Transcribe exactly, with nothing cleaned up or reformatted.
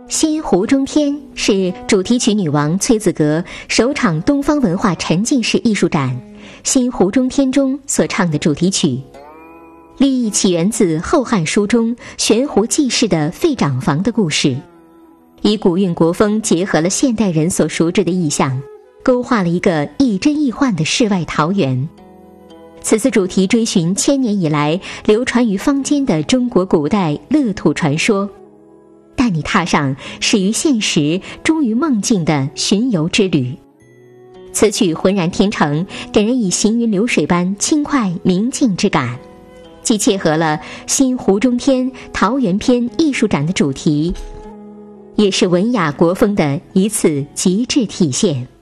新湖中天是主题曲女王崔子格首场东方文化沉浸式艺术展新湖中天中所唱的主题曲，立意起源自《后汉书》中悬壶济世的废长房的故事，以古韵国风结合了现代人所熟知的意象，勾画了一个亦真亦幻的世外桃源。此次主题追寻千年以来流传于坊间的中国古代乐土传说，带你踏上始于现实终于梦境的巡游之旅。此曲浑然天成，给人以行云流水般轻快明净之感，既切合了新湖中天桃源篇艺术展的主题，也是文雅国风的一次极致体现。